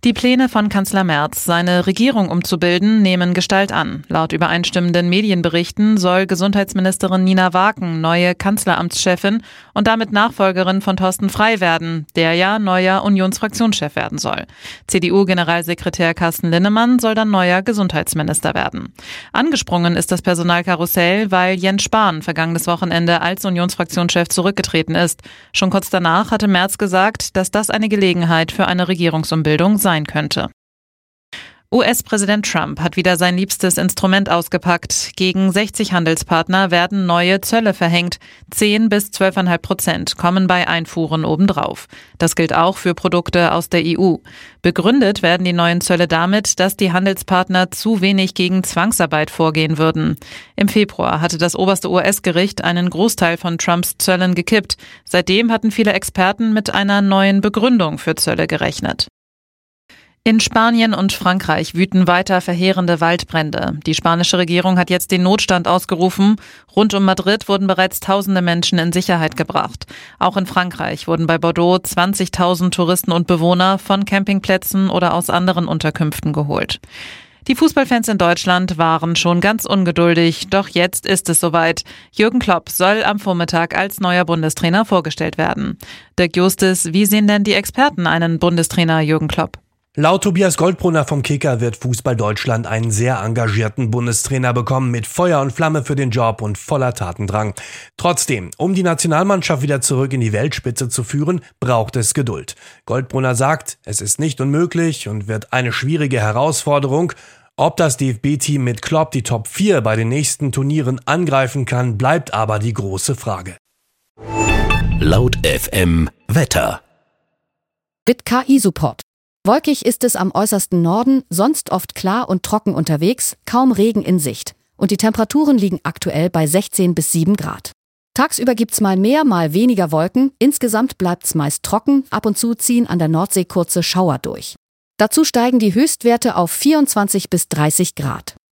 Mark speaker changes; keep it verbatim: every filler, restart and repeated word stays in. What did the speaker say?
Speaker 1: Die Pläne von Kanzler Merz, seine Regierung umzubilden, nehmen Gestalt an. Laut übereinstimmenden Medienberichten soll Gesundheitsministerin Nina Waken neue Kanzleramtschefin und damit Nachfolgerin von Thorsten Frey werden, der ja neuer Unionsfraktionschef werden soll. C D U-Generalsekretär Carsten Linnemann soll dann neuer Gesundheitsminister werden. Angesprungen ist das Personalkarussell, weil Jens Spahn vergangenes Wochenende als Unionsfraktionschef zurückgetreten ist. Schon kurz danach hatte Merz gesagt, dass das eine Gelegenheit für eine Regierungsumbildung sein könnte. U S-Präsident Trump hat wieder sein liebstes Instrument ausgepackt. Gegen sechzig Handelspartner werden neue Zölle verhängt. zehn bis zwölf Komma fünf Prozent kommen bei Einfuhren obendrauf. Das gilt auch für Produkte aus der E U. Begründet werden die neuen Zölle damit, dass die Handelspartner zu wenig gegen Zwangsarbeit vorgehen würden. Im Februar hatte das oberste U S-Gericht einen Großteil von Trumps Zöllen gekippt. Seitdem hatten viele Experten mit einer neuen Begründung für Zölle gerechnet. In Spanien und Frankreich wüten weiter verheerende Waldbrände. Die spanische Regierung hat jetzt den Notstand ausgerufen. Rund um Madrid wurden bereits tausende Menschen in Sicherheit gebracht. Auch in Frankreich wurden bei Bordeaux zwanzigtausend Touristen und Bewohner von Campingplätzen oder aus anderen Unterkünften geholt. Die Fußballfans in Deutschland waren schon ganz ungeduldig, doch jetzt ist es soweit. Jürgen Klopp soll am Vormittag als neuer Bundestrainer vorgestellt werden. Dirk Justis, wie sehen denn die Experten einen Bundestrainer Jürgen Klopp?
Speaker 2: Laut Tobias Goldbrunner vom Kicker wird Fußball Deutschland einen sehr engagierten Bundestrainer bekommen, mit Feuer und Flamme für den Job und voller Tatendrang. Trotzdem, um die Nationalmannschaft wieder zurück in die Weltspitze zu führen, braucht es Geduld. Goldbrunner sagt, es ist nicht unmöglich und wird eine schwierige Herausforderung. Ob das D F B-Team mit Klopp die Top vier bei den nächsten Turnieren angreifen kann, bleibt aber die große Frage.
Speaker 3: Laut F M Wetter.
Speaker 4: Mit K I-Support. Wolkig ist es am äußersten Norden, sonst oft klar und trocken unterwegs, kaum Regen in Sicht. Und die Temperaturen liegen aktuell bei sechzehn bis sieben Grad. Tagsüber gibt's mal mehr, mal weniger Wolken. Insgesamt bleibt's meist trocken, ab und zu ziehen an der Nordsee kurze Schauer durch. Dazu steigen die Höchstwerte auf vierundzwanzig bis dreißig Grad.